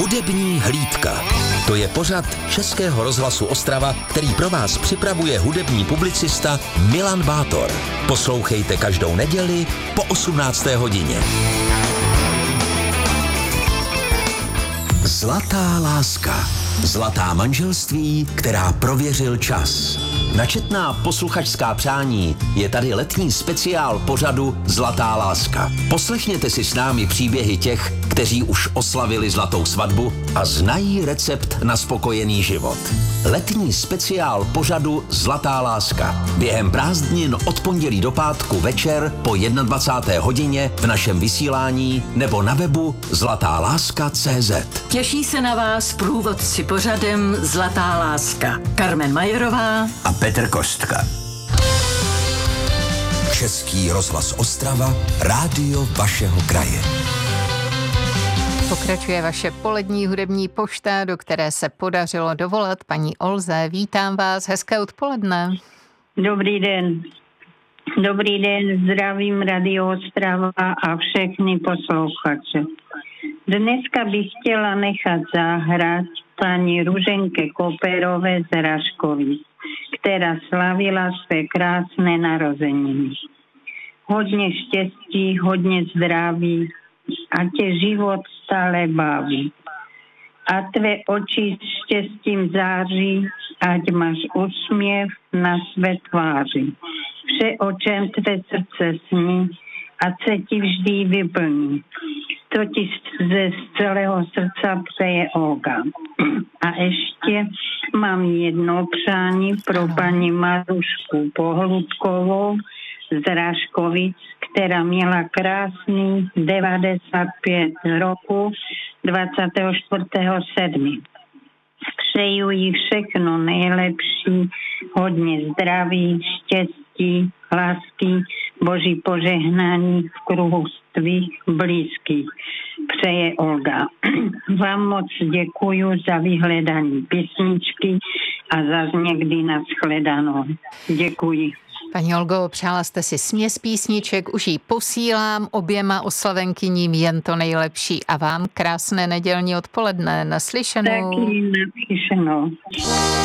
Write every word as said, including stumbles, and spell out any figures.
Hudební hlídka. To je pořad Českého rozhlasu Ostrava, který pro vás připravuje hudební publicista Milan Bátor. Poslouchejte každou neděli po osmnácté hodině. Zlatá láska. Zlatá manželství, která prověřil čas. Na četná posluchačská přání je tady letní speciál pořadu Zlatá láska. Poslechněte si s námi příběhy těch, kteří už oslavili zlatou svatbu a znají recept na spokojený život. Letní speciál pořadu Zlatá láska. Během prázdnin od pondělí do pátku večer po dvacáté jedné hodině v našem vysílání nebo na webu zlatá láska tečka cé zet. Těší se na vás průvodci pořadem Zlatá láska. Karmen Majerová a Petr Kostka. Český rozhlas Ostrava, rádio vašeho kraje. Pokračuje vaše polední hudební pošta, do které se podařilo dovolat paní Olze. Vítám vás, hezké odpoledne. Dobrý den. Dobrý den, zdravím Radio Ostrava a všechny posluchače. Dneska bych chtěla nechat zahrát paní Ruženke Koperové z Raškovic, která slavila své krásné narozeniny. Hodně štěstí, hodně zdraví a tě život stále baví. A tvé oči štěstím září, ať máš úsměv na své tváři. Vše, o čem tvé srdce sní, ať se ti vždy vyplní. To ti ze celého srdca přeje Olga. A ještě mám jedno přání pro paní Marušku Pohlubkovou z Raškovic, která měla krásný devadesát pět roku dvacátého čtvrtého sedmého Přeju jí všechno nejlepší, hodně zdraví, štěstí, lásky, boží požehnání v kruhu svých blízkých. Přeje Olga. Vám moc děkuju za vyhledání písničky a za někdy nashledanou. Děkuji. Paní Olgo, přála jste si směs písniček, už ji posílám oběma oslavenkyním jen to nejlepší a vám krásné nedělní odpoledne. Naslyšenou. Taky naslyšenou.